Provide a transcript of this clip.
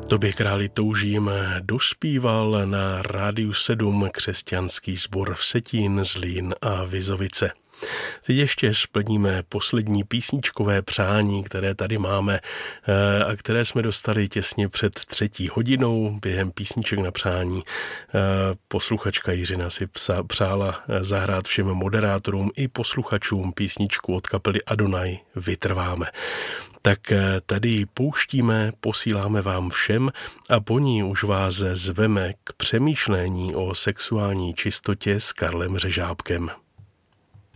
Tobě králi toužím dospíval na Rádiu 7 křesťanský sbor Vsetín, Zlín a Vizovice. Teď ještě splníme poslední písničkové přání, které tady máme a které jsme dostali těsně před 3. hodinou během písniček na přání. Posluchačka Jiřina si přála zahrát všem moderátorům i posluchačům písničku od kapely Adonai Vytrváme. Tak tady pouštíme, posíláme vám všem a po ní už vás zveme k přemýšlení o sexuální čistotě s Karlem Řežábkem.